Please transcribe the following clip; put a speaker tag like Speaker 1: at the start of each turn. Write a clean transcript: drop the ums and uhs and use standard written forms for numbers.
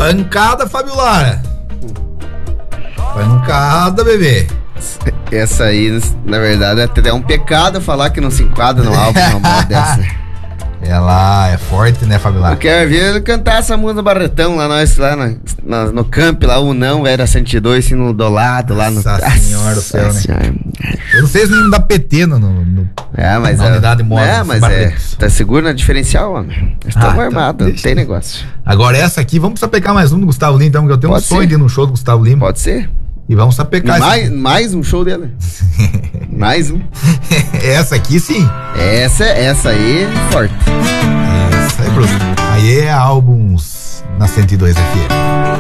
Speaker 1: Pancada, Fábio Lara. Pancada, bebê.
Speaker 2: Essa aí, na verdade, é até um pecado falar que não se enquadra no álbum normal dessa.
Speaker 1: Ela é forte, né, Fábio Lara?
Speaker 2: Eu quero ver ele cantar essa música no Barretão, lá no camp, lá o não, era 102, assim, do lado, lá no...
Speaker 1: Nossa senhora do céu, né? Eu não sei se nem dá PT na unidade móvel.
Speaker 2: Mas tá seguro na diferencial, homem. Estamos armados, não tem negócio.
Speaker 1: Agora essa aqui, vamos sapecar mais um do Gustavo Lima, então, porque eu tenho sonho de ir no show do Gustavo Lima.
Speaker 2: Pode ser.
Speaker 1: E vamos sapecar
Speaker 2: mais um show dele. Mais um.
Speaker 1: Essa aqui, sim.
Speaker 2: Essa aí, forte.
Speaker 1: Essa é bruta. Aí é álbuns na 102 FM.